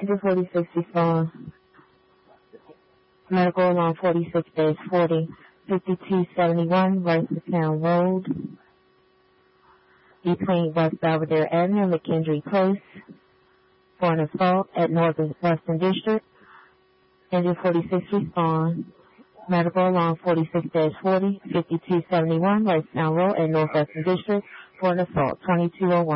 Engine 46 respond. Medical along 46-40, 5271 Ricerstown Road, between West Belvedere Avenue and McKendree Close, for an assault at Northwestern District. Engine 46 respond. Medical along 46-40, 5271 Ricerstown Road at Northwestern District, for an assault. 2201.